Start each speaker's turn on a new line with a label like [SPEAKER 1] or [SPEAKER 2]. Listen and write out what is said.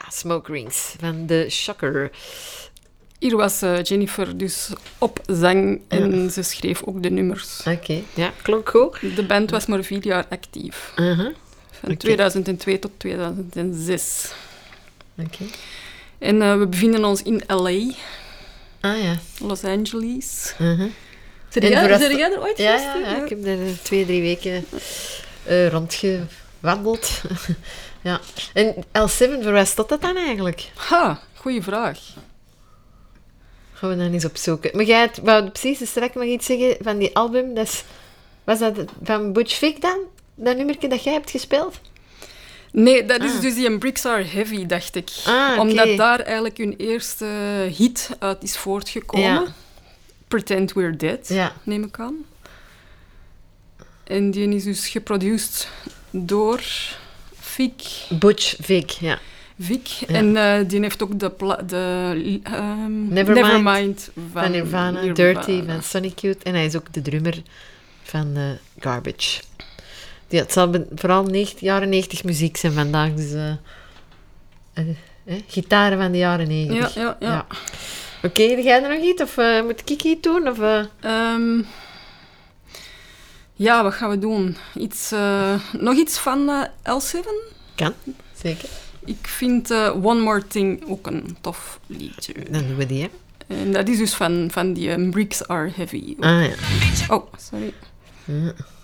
[SPEAKER 1] Smoke Rings van The Shocker.
[SPEAKER 2] Hier was Jennifer dus op zang en ze schreef ook de nummers.
[SPEAKER 1] Oké, ja, klonk goed.
[SPEAKER 2] De band was maar 4 jaar actief. Van 2002 tot 2006.
[SPEAKER 1] Oké.
[SPEAKER 2] En we bevinden ons in L.A.
[SPEAKER 1] Ah ja.
[SPEAKER 2] Los Angeles.
[SPEAKER 1] Zijn
[SPEAKER 2] jij er ooit geweest?
[SPEAKER 1] Ja, ik heb er 2-3 weken rondgewandeld. Ja. En L7, voor wat staat dat dan eigenlijk?
[SPEAKER 2] Ha, goeie vraag.
[SPEAKER 1] Gaan we dan eens opzoeken. Maar jij wou precies straks nog iets zeggen van die album. Was dat van Butch Vig dan? Dat nummertje dat jij hebt gespeeld?
[SPEAKER 2] Nee, dat is dus die Bricks Are Heavy, dacht ik.
[SPEAKER 1] Okay.
[SPEAKER 2] Omdat daar eigenlijk hun eerste hit uit is voortgekomen.
[SPEAKER 1] Ja.
[SPEAKER 2] Pretend We're Dead, neem ik aan. En die is dus geproduceerd door
[SPEAKER 1] Butch Vig, ja.
[SPEAKER 2] Vic. Ja. En die heeft ook de Nevermind
[SPEAKER 1] van Nirvana, Dirty van Sonic Youth. En hij is ook de drummer van Garbage. Ja, het zal vooral jaren 90 muziek zijn vandaag. Dus gitaren van de jaren 90.
[SPEAKER 2] Ja.
[SPEAKER 1] Oké, jij er nog iets? Of moet ik iets doen? Of,
[SPEAKER 2] ja, wat gaan we doen? Nog iets van L7?
[SPEAKER 1] Kan, zeker.
[SPEAKER 2] Ik vind One More Thing ook een tof liedje.
[SPEAKER 1] Dan doen we die, hè?
[SPEAKER 2] En dat is dus van die Bricks Are Heavy.
[SPEAKER 1] Ah, ja.
[SPEAKER 2] Oh, sorry.
[SPEAKER 1] Ja.